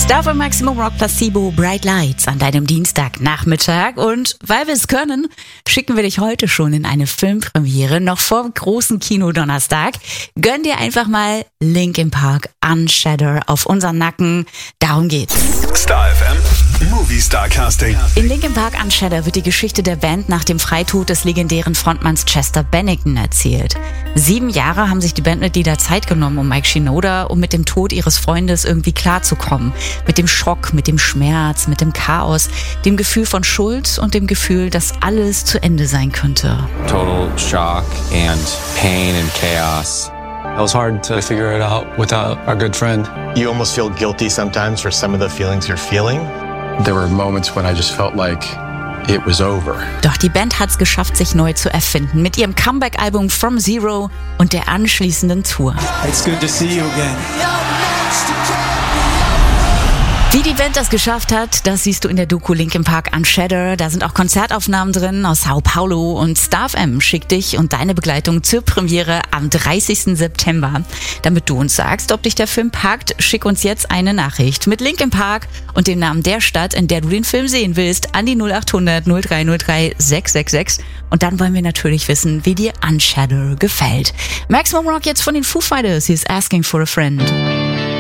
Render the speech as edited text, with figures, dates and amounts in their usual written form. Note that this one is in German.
Dafür Maximum Rock Placebo Bright Lights an deinem Dienstagnachmittag. Und weil wir es können, schicken wir dich heute schon in eine Filmpremiere, noch vor dem großen Kinodonnerstag. Gönn dir einfach mal Linkin Park Unshadder auf unseren Nacken. Darum geht's. Star FM Movie Starcasting. In Linkin Park Unshadder wird die Geschichte der Band nach dem Freitod des legendären Frontmanns Chester Bennington erzählt. 7 Jahre haben sich die Bandmitglieder Zeit genommen, um Mike Shinoda, um mit dem Tod ihres Freundes irgendwie klarzukommen. Mit dem Schock, mit dem Schmerz, mit dem Chaos, dem Gefühl von Schuld und dem Gefühl, dass alles zu Ende sein könnte. Total shock and pain and chaos. It was hard to figure it out without our good friend. You almost feel guilty sometimes for some of the feelings you're feeling. There were moments when I just felt like it was over. Doch die Band hat's geschafft, sich neu zu erfinden mit ihrem Comeback-Album From Zero und der anschließenden Tour. It's good to see you again. Wie die Band das geschafft hat, das siehst du in der Doku Linkin Park Unshadder. Da sind auch Konzertaufnahmen drin aus Sao Paulo, und Star FM schickt dich und deine Begleitung zur Premiere am 30. September. Damit du uns sagst, ob dich der Film packt, schick uns jetzt eine Nachricht mit Linkin Park und dem Namen der Stadt, in der du den Film sehen willst, an die 0800 0303 666. Und dann wollen wir natürlich wissen, wie dir Unshadder gefällt. Maximum Rock jetzt von den Foo Fighters. He's Asking for a Friend.